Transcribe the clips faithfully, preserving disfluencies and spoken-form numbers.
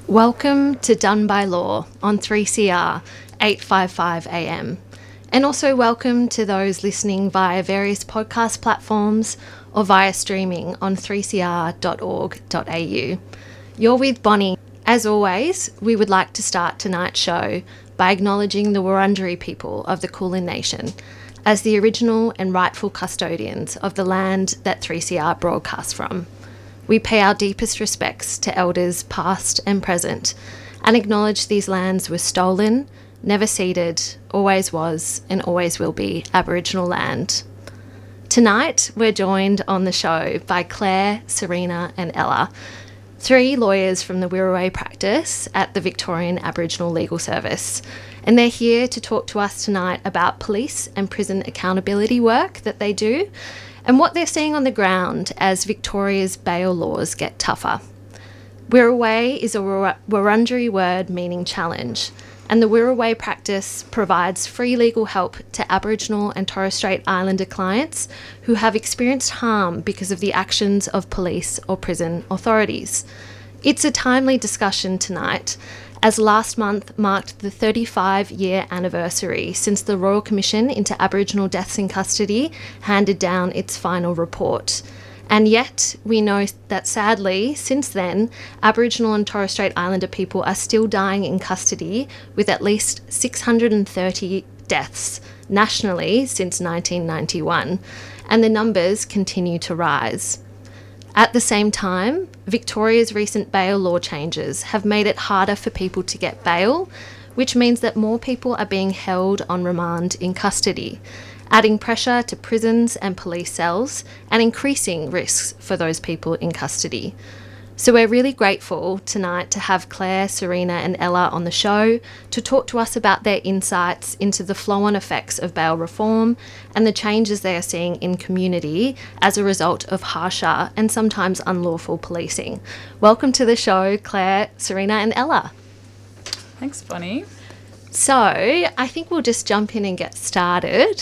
Welcome to Done by Law on three C R eight fifty-five A M. And also welcome to those listening via various podcast platforms or via streaming on three c r dot org dot a u. You're with Bonnie. As always, we would like to start tonight's show by acknowledging the Wurundjeri people of the Kulin Nation as the original and rightful custodians of the land that three C R broadcasts from. We pay our deepest respects to elders past and present and acknowledge these lands were stolen, never ceded, always was and always will be Aboriginal land. Tonight, we're joined on the show by Claire, Serena and Ella, three lawyers from the Wirraway practice at the Victorian Aboriginal Legal Service. And they're here to talk to us tonight about police and prison accountability work that they do and what they're seeing on the ground as Victoria's bail laws get tougher. Wirraway is a Wurundjeri word meaning challenge, and the Wirraway practice provides free legal help to Aboriginal and Torres Strait Islander clients who have experienced harm because of the actions of police or prison authorities. It's a timely discussion tonight, as last month marked the thirty-five year anniversary since the Royal Commission into Aboriginal Deaths in Custody handed down its final report. And yet, we know that sadly, since then, Aboriginal and Torres Strait Islander people are still dying in custody, with at least six hundred thirty deaths nationally since nineteen ninety-one, and the numbers continue to rise. At the same time, Victoria's recent bail law changes have made it harder for people to get bail, which means that more people are being held on remand in custody, adding pressure to prisons and police cells and increasing risks for those people in custody. So we're really grateful tonight to have Claire, Serena and Ella on the show to talk to us about their insights into the flow-on effects of bail reform and the changes they are seeing in community as a result of harsher and sometimes unlawful policing. Welcome to the show, Claire, Serena and Ella. Thanks, Bonnie. So I think we'll just jump in and get started.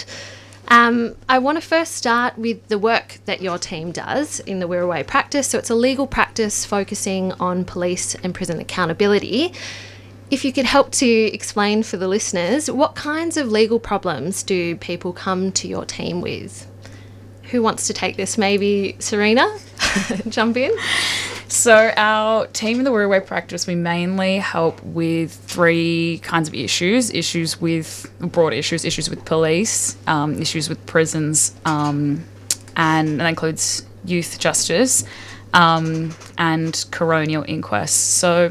Um, I want to first start with the work that your team does in the Wirraway practice. So it's a legal practice focusing on police and prison accountability. If you could help to explain for the listeners, what kinds of legal problems do people come to your team with? Who wants to take this? Maybe Serena? Jump in. So our team in the Wirraway practice, we mainly help with three kinds of issues. Issues with, broad issues, issues with police, um, issues with prisons, um, and that includes youth justice um, and coronial inquests. So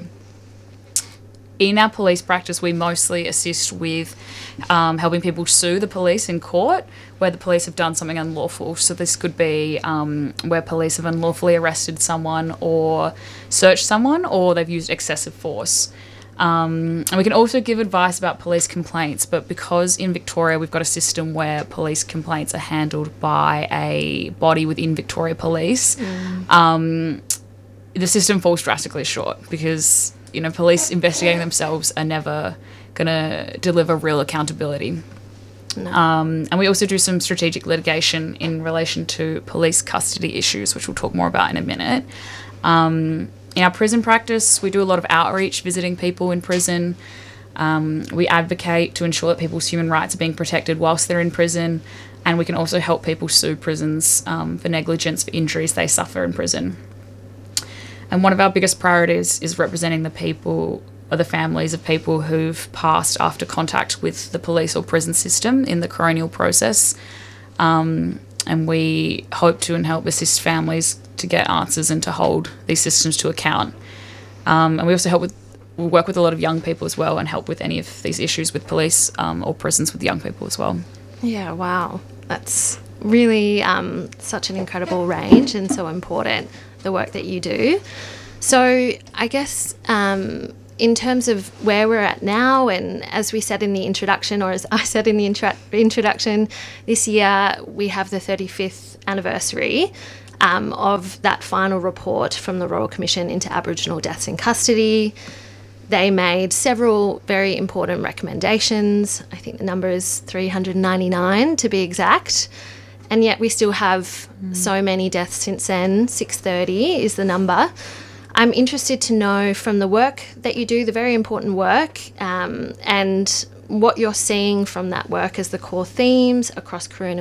in our police practice, we mostly assist with um, helping people sue the police in court where the police have done something unlawful. So this could be um, where police have unlawfully arrested someone or searched someone, or they've used excessive force. Um, and we can also give advice about police complaints, but because in Victoria we've got a system where police complaints are handled by a body within Victoria Police, mm. um, the system falls drastically short because, you know, police investigating themselves are never going to deliver real accountability. No. Um, and we also do some strategic litigation in relation to police custody issues, which we'll talk more about in a minute. Um, in our prison practice, we do a lot of outreach, visiting people in prison. Um, we advocate to ensure that people's human rights are being protected whilst they're in prison. And we can also help people sue prisons um, for negligence, for injuries they suffer in prison. And one of our biggest priorities is representing the people or the families of people who've passed after contact with the police or prison system in the coronial process. Um, and we hope to and help assist families to get answers and to hold these systems to account. Um, and we also help with, we work with a lot of young people as well and help with any of these issues with police um, or prisons with young people as well. Yeah, wow. That's really um, such an incredible range and so important, the work that you do. So I guess um, in terms of where we're at now, and as we said in the introduction, or as I said in the intro- introduction, this year we have the thirty-fifth anniversary um, of that final report from the Royal Commission into Aboriginal Deaths in Custody. They made several very important recommendations. I think the number is three hundred ninety-nine to be exact. And yet we still have mm. so many deaths since then. six hundred thirty is the number. I'm interested to know from the work that you do, the very important work, um, and what you're seeing from that work as the core themes across career